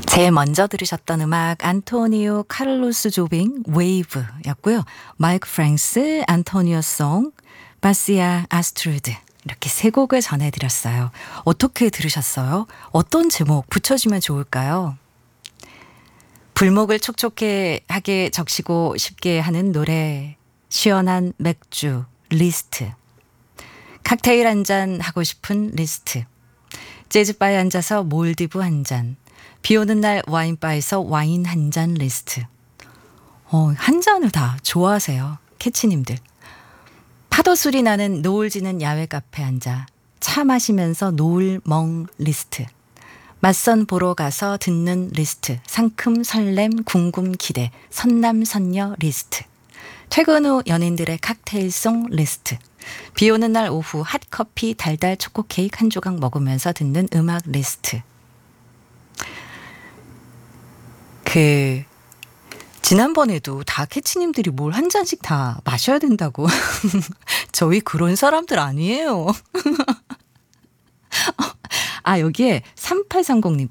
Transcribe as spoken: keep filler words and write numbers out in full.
제일 먼저 들으셨던 음악 안토니오 카를로스 조빙 웨이브였고요. 마이크 프랭스 안토니오 송 바시아 아스트루드 이렇게 세 곡을 전해드렸어요. 어떻게 들으셨어요? 어떤 제목 붙여주면 좋을까요? 불목을 촉촉해 하게 적시고 싶게 하는 노래, 시원한 맥주 리스트, 칵테일 한 잔 하고 싶은 리스트, 재즈바에 앉아서 몰디브 한 잔, 비 오는 날 와인바에서 와인 한 잔 리스트. 어, 한 잔을 다 좋아하세요. 캐치님들. 파도 소리 나는 노을 지는 야외 카페 앉아 차 마시면서 노을 멍 리스트. 맞선 보러 가서 듣는 리스트. 상큼 설렘 궁금 기대 선남 선녀 리스트. 퇴근 후 연인들의 칵테일송 리스트. 비 오는 날 오후 핫커피 달달 초코 케이크 한 조각 먹으면서 듣는 음악 리스트. 그 지난번에도 다 캐치님들이 뭘 한 잔씩 다 마셔야 된다고. 저희 그런 사람들 아니에요. 아, 여기에 삼팔삼공님